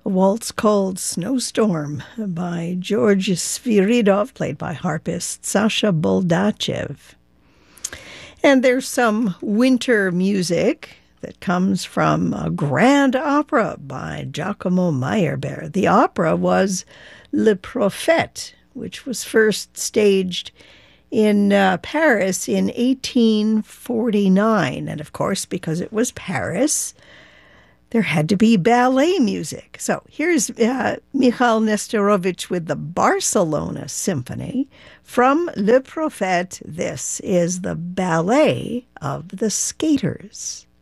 A waltz called Snowstorm by George Sviridov, played by harpist Sasha Boldachev. And there's some winter music that comes from a grand opera by Giacomo Meyerbeer. The opera was Le Prophète, which was first staged in Paris in 1849. And of course, because it was Paris, there had to be ballet music. So here's Michal Nesterovich with the Barcelona Symphony. From Le Prophète, this is the Ballet of the Skaters.